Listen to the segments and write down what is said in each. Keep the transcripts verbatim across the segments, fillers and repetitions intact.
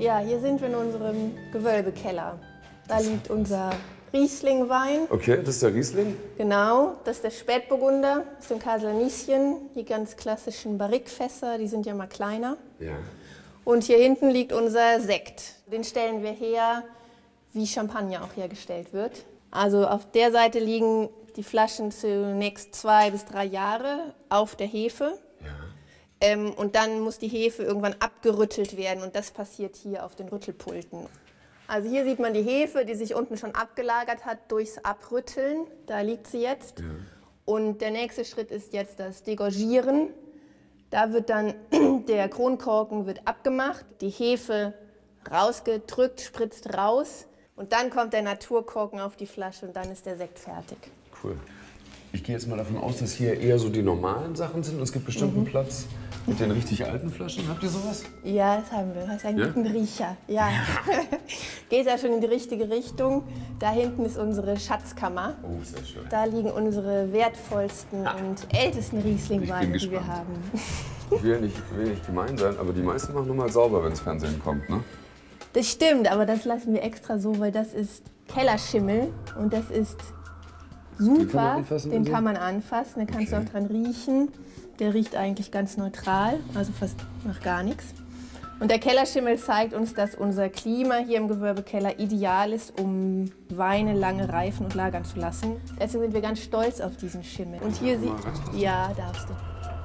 Ja, hier sind wir in unserem Gewölbekeller. Da liegt unser Rieslingwein. Okay, das ist der Riesling? Genau, das ist der Spätburgunder aus dem Kasernieschen. Die ganz klassischen Barrique-Fässer, die sind ja mal kleiner. Ja. Und hier hinten liegt unser Sekt. Den stellen wir her, wie Champagner auch hergestellt wird. Also auf der Seite liegen die Flaschen zunächst zwei bis drei Jahre auf der Hefe. Ja. Ähm, und dann muss die Hefe irgendwann abgerüttelt werden und das passiert hier auf den Rüttelpulten. Also hier sieht man die Hefe, die sich unten schon abgelagert hat durchs Abrütteln. Da liegt sie jetzt. Ja. Und der nächste Schritt ist jetzt das Degorgieren. Da wird dann der Kronkorken wird abgemacht, die Hefe rausgedrückt, spritzt raus und dann kommt der Naturkorken auf die Flasche und dann ist der Sekt fertig. Cool. Ich gehe jetzt mal davon aus, dass hier eher so die normalen Sachen sind und es gibt bestimmt einen Platz mit den richtig alten Flaschen. Habt ihr sowas? Ja, das haben wir. Das ist ein Ja? guter Riecher. Ja. Geht ja schon in die richtige Richtung. Da hinten ist unsere Schatzkammer. Oh, sehr schön. Da liegen unsere wertvollsten und ältesten Rieslingweine, die wir gespannt. haben. Ich will nicht, will nicht gemein sein, aber die meisten machen nur mal sauber, wenn das Fernsehen kommt, ne? Das stimmt, aber das lassen wir extra so, weil das ist Kellerschimmel und das ist super. Den kann man anfassen? Den und so? kann man anfassen, da kannst Okay. du auch dran riechen. Der riecht eigentlich ganz neutral, also fast nach gar nichts. Und der Kellerschimmel zeigt uns, dass unser Klima hier im Gewölbekeller ideal ist, um Weine lange reifen und lagern zu lassen. Deswegen sind wir ganz stolz auf diesen Schimmel. Und hier sieht, ja, darfst du.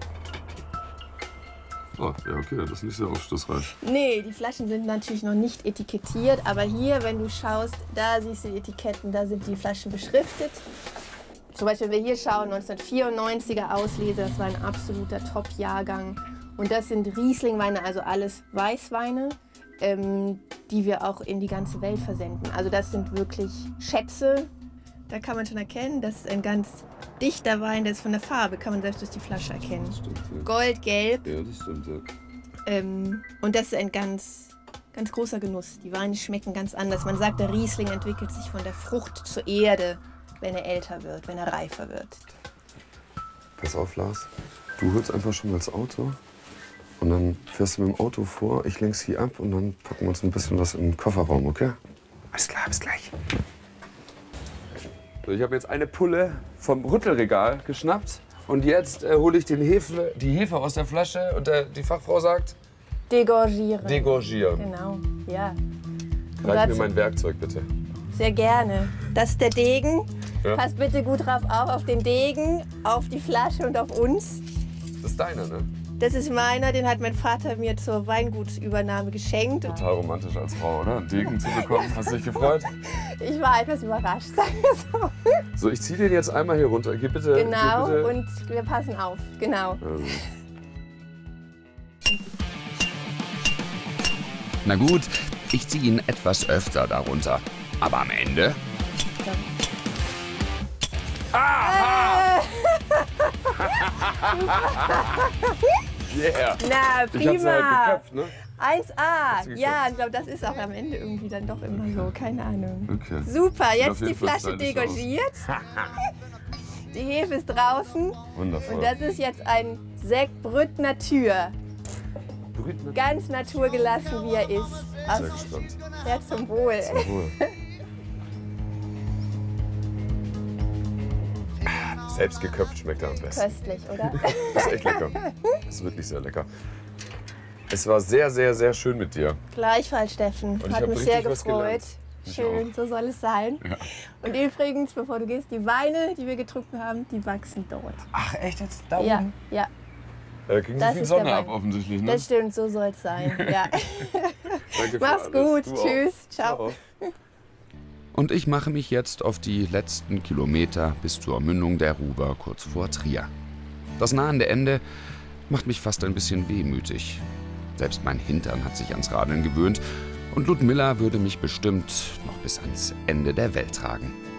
Oh, ja, okay, das ist nicht sehr aufschlussreich. Nee, die Flaschen sind natürlich noch nicht etikettiert, aber hier, wenn du schaust, da siehst du die Etiketten, da sind die Flaschen beschriftet. Zum Beispiel, wenn wir hier schauen, neunzehnhundertvierundneunziger Auslese, das war ein absoluter Top-Jahrgang. Und das sind Rieslingweine, also alles Weißweine, ähm, die wir auch in die ganze Welt versenden. Also das sind wirklich Schätze. Da kann man schon erkennen, das ist ein ganz dichter Wein, der ist von der Farbe, kann man selbst durch die Flasche erkennen. Stimmt, ja. Goldgelb. Ja, das stimmt, ja. Ähm, und das ist ein ganz, ganz großer Genuss. Die Weine schmecken ganz anders. Man sagt, der Riesling entwickelt sich von der Frucht zur Erde, wenn er älter wird, wenn er reifer wird. Pass auf, Lars. Du holst einfach schon mal das Auto und dann fährst du mit dem Auto vor, ich lenk's hier ab und dann packen wir uns ein bisschen was in den Kofferraum, okay? Alles klar, bis gleich. So, ich habe jetzt eine Pulle vom Rüttelregal geschnappt und jetzt äh, hole ich den Hefe, die Hefe aus der Flasche und der, die Fachfrau sagt, Degorgieren. degorgieren. Genau, ja. Und Reich mir dazu- mein Werkzeug, bitte. Sehr gerne. Das ist der Degen. Ja. Passt bitte gut drauf auf, auf den Degen, auf die Flasche und auf uns. Das ist deiner, ne? Das ist meiner, den hat mein Vater mir zur Weingutsübernahme geschenkt. Total romantisch als Frau, oder? Einen Degen zu bekommen. Hast du dich gefreut? Ich war etwas überrascht, sagen wir so. So, ich zieh den jetzt einmal hier runter. Geh bitte. Genau, geh bitte. und wir passen auf. Genau. Also. Na gut, ich ziehe ihn etwas öfter darunter. Aber am Ende Yeah. Na, Ich hab's halt prima. geköpft, ne? eins A. du Ja, geköpft? ich glaube, das ist auch am Ende irgendwie dann doch immer so. Keine Ahnung. Okay. Super, Sieht jetzt auf die jeden Fall Flasche stylisch aus. degorgiert. Die Hefe ist draußen. Wundervoll. Und das ist jetzt ein Sekt Brut Natur. Brüht mit Ganz naturgelassen, wie er ist. Sehr Aus, gespannt. ja, zum Wohl. Wohl. Selbst geköpft schmeckt er am besten. Köstlich, oder? Das ist echt lecker. Das ist wirklich sehr lecker. Es war sehr, sehr, sehr schön mit dir. Gleichfalls, Steffen. ich Hat hab mich richtig sehr was gefreut. gelernt. Ich Schön, auch. so soll es sein. Ja. Und übrigens, bevor du gehst, die Weine, die wir getrunken haben, die wachsen dort. Ach, echt jetzt? Da Ja, ja, Da kriegen Das sie viel ist der Sonne ab Wein. offensichtlich, ne? das stimmt, so soll es sein. Ja. Danke für Mach's alles. gut, Du auch. tschüss, ciao. und ich mache mich jetzt auf die letzten Kilometer bis zur Mündung der Ruber kurz vor Trier. Das nahende Ende macht mich fast ein bisschen wehmütig. Selbst mein Hintern hat sich ans Radeln gewöhnt und Ludmilla würde mich bestimmt noch bis ans Ende der Welt tragen.